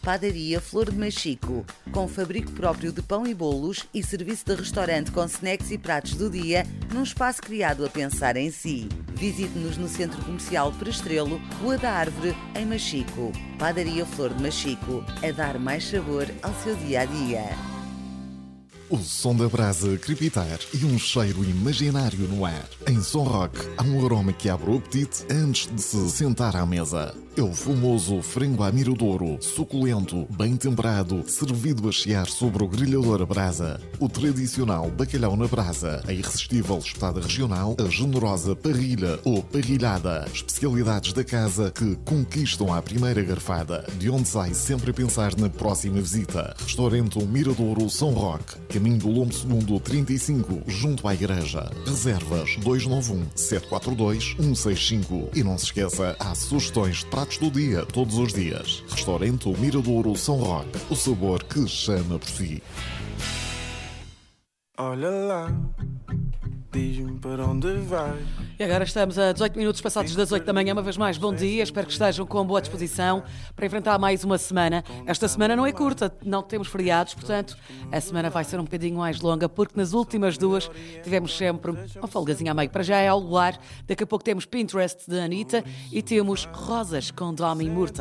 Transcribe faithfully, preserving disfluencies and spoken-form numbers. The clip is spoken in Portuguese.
Padaria Flor de Machico, com fabrico próprio de pão e bolos e serviço de restaurante com snacks e pratos do dia, num espaço criado a pensar em si. Visite-nos no Centro Comercial Prestrelo, Rua da Árvore, em Machico. Padaria Flor de Machico, a dar mais sabor ao seu dia-a-dia. O som da brasa crepitar e um cheiro imaginário no ar. Em Som Rock, há um aroma que abre o apetite antes de se sentar à mesa. É o famoso frango à miradouro, suculento, bem temperado, servido a chiar sobre o grelhador a brasa. O tradicional bacalhau na brasa, a irresistível espetada regional, a generosa parrilha ou parrilhada. Especialidades da casa que conquistam à primeira garfada, de onde sai sempre a pensar na próxima visita. Restaurante Miradouro Som Rock, caminho do Lombo Segundo trinta e cinco, junto à igreja. Reservas dois nove um, sete quatro dois, um seis cinco. E não se esqueça, há sugestões de pratos do dia, todos os dias. Restaurante Miradouro Som Rock, o sabor que chama por si. Olha lá, diz-me para onde vai. E agora estamos a dezoito minutos passados das oito da manhã. Uma vez mais, bom dia. Espero que estejam com boa disposição para enfrentar mais uma semana. Esta semana não é curta, não temos feriados, portanto, a semana vai ser um bocadinho mais longa, porque nas últimas duas tivemos sempre uma folgazinha a meio. Para já é ao luar, daqui a pouco temos Pinterest de Anitta e temos Rosas com Domi Murta.